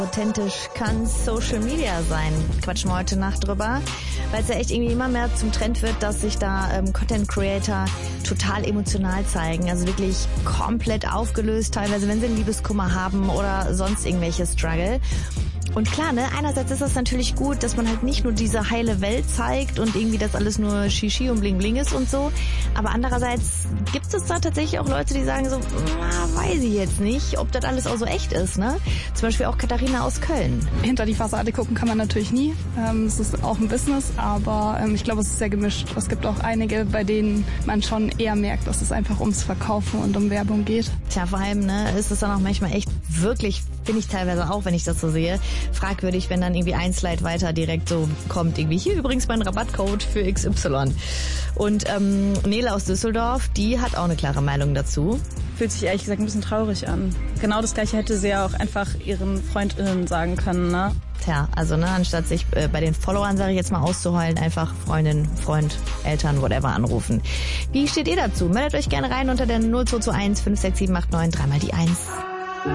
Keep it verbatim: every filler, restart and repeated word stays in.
Authentisch kann Social Media sein. Quatschen wir heute Nacht drüber, weil es ja echt irgendwie immer mehr zum Trend wird, dass sich da ähm, Content Creator total emotional zeigen. Also wirklich komplett aufgelöst, teilweise wenn sie einen Liebeskummer haben oder sonst irgendwelche Struggle. Und klar, ne, einerseits ist das natürlich gut, dass man halt nicht nur diese heile Welt zeigt und irgendwie das alles nur Shishi und Bling Bling ist und so. Aber andererseits gibt es da tatsächlich auch Leute, die sagen so, na, weiß ich jetzt nicht, ob das alles auch so echt ist, ne? Zum Beispiel auch Katharina aus Köln. Hinter die Fassade gucken kann man natürlich nie. Ähm, es ist auch ein Business, aber ähm, ich glaube, es ist sehr gemischt. Es gibt auch einige, bei denen man schon eher merkt, dass es einfach ums Verkaufen und um Werbung geht. Tja, vor allem, ne, ist es dann auch manchmal echt wirklich, finde ich teilweise auch, wenn ich das so sehe, fragwürdig, wenn dann irgendwie ein Slide weiter direkt so kommt, irgendwie hier übrigens mein Rabattcode für X Y. Und ähm, Nele aus Düsseldorf, die hat auch eine klare Meinung dazu. Fühlt sich ehrlich gesagt ein bisschen traurig an. Genau das Gleiche hätte sie ja auch einfach ihren FreundInnen sagen können, ne? Tja, also ne, anstatt sich äh, bei den Followern, sage ich jetzt mal, auszuheulen, einfach Freundin, Freund, Eltern, whatever anrufen. Wie steht ihr dazu? Meldet euch gerne rein unter der null zwei zwei eins fünf sechs sieben acht neun, dreimal die eins.